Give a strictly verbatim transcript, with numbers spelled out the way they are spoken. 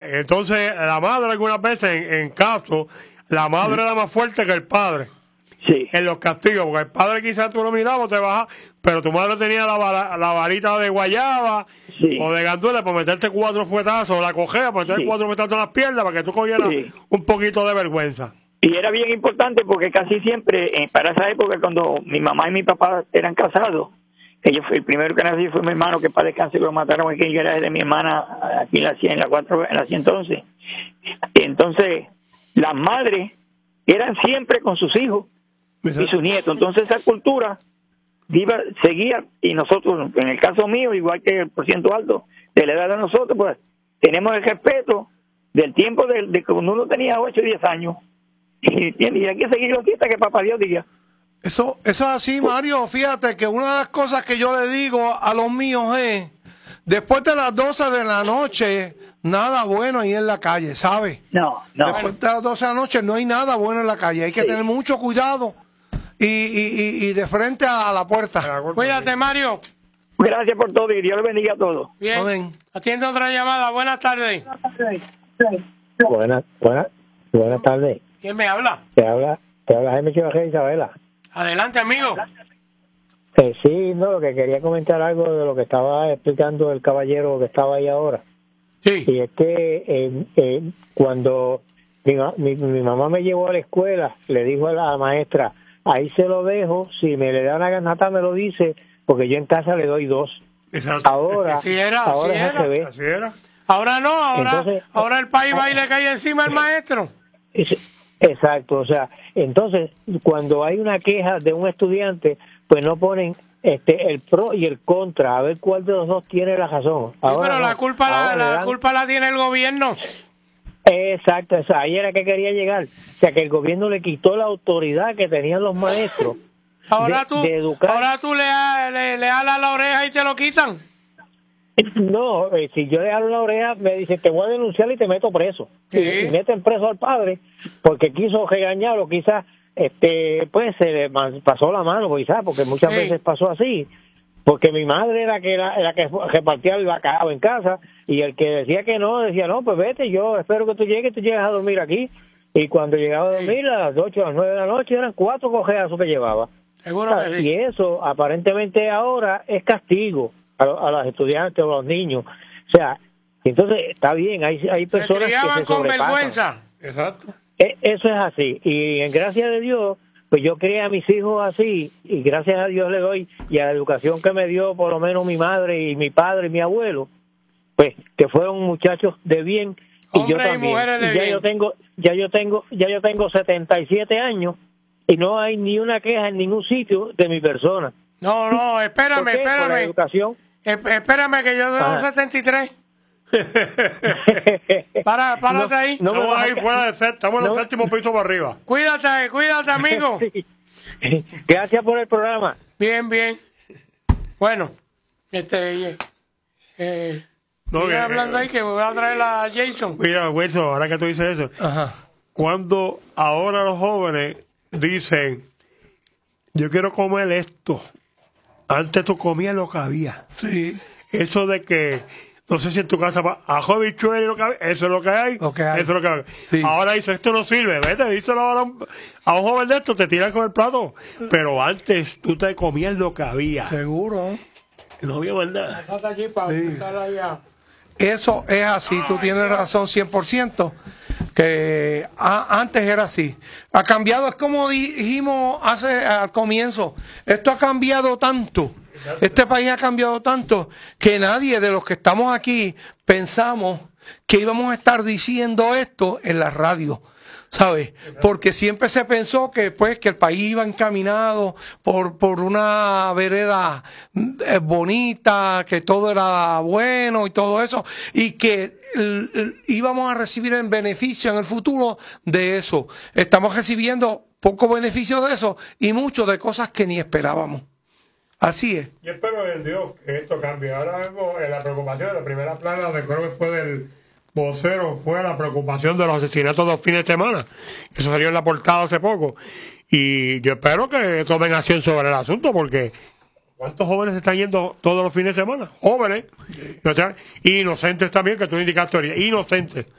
entonces la madre algunas veces en, en caso, la madre sí. era más fuerte que el padre. Sí. En los castigos, porque el padre quizás tú lo mirabas, te bajas, pero tu madre tenía la, la, la varita de guayaba sí. o de gandules por meterte cuatro fuetazos, o la cogea por meterte sí. cuatro fuetazos en las piernas para que tú cogieras sí. un poquito de vergüenza. Y era bien importante porque casi siempre, eh, para esa época, cuando mi mamá y mi papá eran casados, que yo fui el primero que nací fue mi hermano, que para descanse lo mataron aquí, que era de mi hermana, aquí en la cien, en la cuatro, en la ciento once. Entonces, las madres eran siempre con sus hijos y sus nietos. Entonces esa cultura iba, seguía, y nosotros, en el caso mío, igual que el porciento alto de la edad de nosotros, pues tenemos el respeto del tiempo de, de cuando uno tenía ocho o diez años. Y, y hay que seguirlo aquí hasta que papá Dios diga. Eso, eso es así, Mario. Fíjate que una de las cosas que yo le digo a los míos es, después de las doce de la noche, nada bueno ahí en la calle, ¿sabes? No, no. Después de las doce de la noche no hay nada bueno en la calle. Hay que sí. tener mucho cuidado y, y, y, y de frente a la puerta. Cuídate, Mario. Gracias por todo y Dios le bendiga a todos. Bien. Amén. Atiende otra llamada. Buenas tardes. Buenas, buenas, buenas tardes. ¿Quién me habla? Te habla, te habla Jaime Chivaje, Isabela. Adelante, amigo. Eh, sí, no, lo que quería comentar algo de lo que estaba explicando el caballero que estaba ahí ahora. Sí. Y es que eh, eh, cuando mi, mi, mi mamá me llevó a la escuela, le dijo a la maestra, ahí se lo dejo, si me le da una ganata me lo dice, porque yo en casa le doy dos. Exacto. Ahora, así era, ahora así es al revés. Así era. Ahora no, ahora, entonces, ahora el país va y le cae encima al maestro. Exacto, o sea, entonces cuando hay una queja de un estudiante, pues no ponen este el pro y el contra, a ver cuál de los dos tiene la razón. Ahora sí, pero no, la culpa la, la dan... culpa la tiene el gobierno. Exacto, o sea, ahí era que quería llegar, o sea, que el gobierno le quitó la autoridad que tenían los maestros. Ahora de, tú, de educar. ahora tú le, le, le alas la oreja y te lo quitan. No, eh, si yo le abro la oreja, me dice, te voy a denunciar y te meto preso. ¿Sí? Y, y meten preso al padre porque quiso regañarlo, quizás, este, pues se le pasó la mano, quizás, porque muchas sí. veces pasó así. Porque mi madre era que era, era que repartía el bacalao en casa, y el que decía que no, decía, no, pues vete, yo espero que tú llegues, tú llegas a dormir aquí. Y cuando llegaba a dormir, a las ocho, a las nueve de la noche, eran cuatro cojeazos que llevaba. Seguro que sí. Y eso, aparentemente ahora, es castigo a, a los estudiantes o a los niños. O sea, entonces está bien, hay, hay personas se que se con sobrepasan. vergüenza. Exacto. E, eso es así. Y en gracia de Dios, pues yo crié a mis hijos así, y gracias a Dios le doy, y a la educación que me dio por lo menos mi madre y mi padre y mi abuelo, pues que fueron muchachos de bien, y Hombres yo también. Y mujeres de y ya bien. yo tengo, ya yo tengo, ya yo tengo setenta y siete años, y no hay ni una queja en ningún sitio de mi persona. No, no, espérame, ¿Por qué? espérame. Por la educación. Espérame que yo tengo Ajá. setenta y tres. Para, párate no, ahí. No estamos ahí fuera de set, estamos en no. el séptimo piso para arriba. Cuídate, cuídate, amigo. Sí. Gracias por el programa. Bien, bien. Bueno, este, eh, no, estoy que, hablando eh, ahí que voy a traer a Jason. Mira, Wilson, ahora que tú dices eso, Ajá. cuando ahora los jóvenes dicen, yo quiero comer esto, antes tú comías lo que había. Sí. Eso de que, no sé si en tu casa, ajo, bichuela y lo que hay, eso es lo que hay. Lo que hay. Eso es lo que hay. Sí. Ahora dice, esto no sirve, vete, díselo ahora a un joven de esto, te tiran con el plato. Pero antes tú te comías lo que había. Seguro. No había más nada. Allí para Sí. allá. Eso es así, tú tienes razón cien por ciento, que a, antes era así. Ha cambiado, es como dijimos hace al comienzo, esto ha cambiado tanto, este país ha cambiado tanto, que nadie de los que estamos aquí pensamos que íbamos a estar diciendo esto en la radio, ¿sabes? Porque siempre se pensó que pues que el país iba encaminado por, por una vereda eh, bonita, que todo era bueno y todo eso, y que el, el, íbamos a recibir el beneficio en el futuro de eso. Estamos recibiendo poco beneficio de eso y mucho de cosas que ni esperábamos. Así es. Yo espero en Dios que esto cambie. Ahora mismo eh, la preocupación de la primera plana, recuerdo que fue del vocero, fue la preocupación de los asesinatos de los fines de semana. Eso salió en la portada hace poco. Y yo espero que tomen acción sobre el asunto, porque ¿cuántos jóvenes están yendo todos los fines de semana? Jóvenes. Sí. Inocentes también, que tú indicaste ahorita. Inocentes.